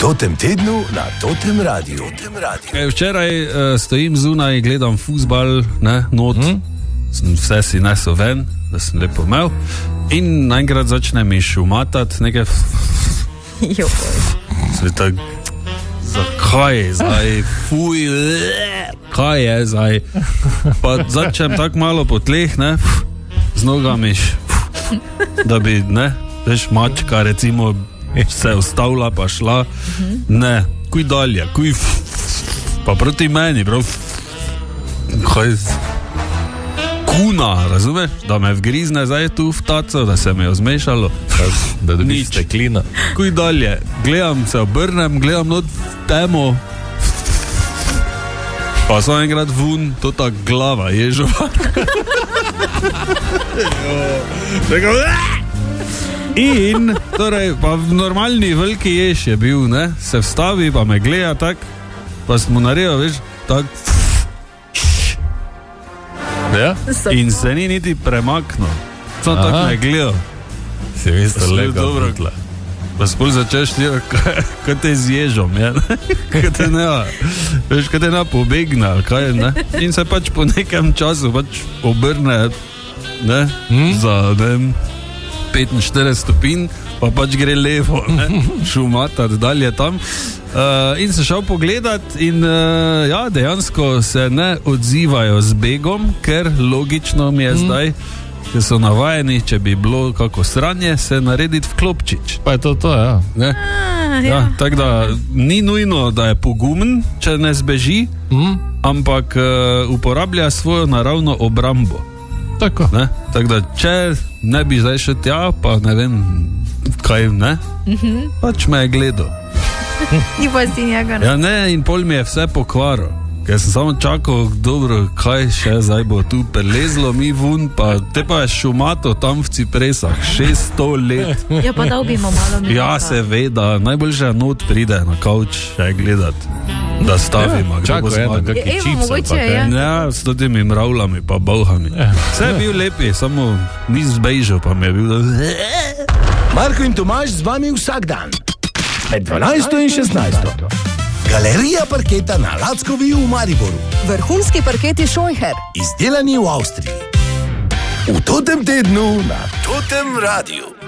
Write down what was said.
Totem tednu na Totem Radiu. Včeraj stojim zunaj, gledam fuzbal, not, vse si nesel ven, da sem lepo imel in naenkrat začne mi šumatati nekaj sveta, zakaj je zdaj, fuj, kaj je zdaj, pa začnem tako malo po tleh, z nogami, da bi, veš, mačka recimo se ustavila pa šla, kuj dalje, pa proti meni, prav, kaj, kuna, razumeš, da me vgrizne zdaj tu v taco, da se me je zmešalo, da dobiš steklina. Kuj dalje, gledam, se obrnem, gledam not v temo, pa sem enkrat vun, to ta glava ježova. In, torej, pa v normalni veliki jež je bil, se vstavi, pa me gleda tak, pa smo naredili, veš, tak, ja? In se ni niti premaknil, sem tak me gledal. Si mislil, lega vrtla. Pa spol začeš ti, kaj te z ježom, kaj te ne pobegne, kaj, in se pač po nekem času pač obrne, za, 45 stopinj, pa pač gre levo, šumatati dalje tam. In se šel pogledat in ja, dejansko se ne odzivajo z begom, ker logično mi je zdaj, ker so navajeni, če bi bilo kako sranje, se narediti v klopčič. Pa je to, ja. Ja, tako da ni nujno, da je pogumen, če ne zbeži, ampak uporablja svojo naravno obrambo. Tako. Tako da, če ne bi zdaj še tja, pa ne vem, kaj, pač me je gledal. Ni pa si njega, Ja, in pol mi je vse pokvaril, ker sem samo čakal, dobro, kaj še zdaj bo tu prelezlo mi vun, pa te pa je šumato tam v cipresah, 600 let. Ja, pa dal bi mu malo minuta. Ja, seveda, najboljše not pride na kavč še gledat, da stavimo. Čakaj, kakšni čipsa. Ja, s temi mravljami pa bolhami. Vse je bil lepi, samo ni zbejžal, pa mi je bil Marko in Tomaž z vami vsak dan, med 12 in 16. Galerija parketa na Lackovi v Mariboru. Vrhunski parketi Scheucher, Izdelani v Avstriji. V Totem tednu na Totem Radiu.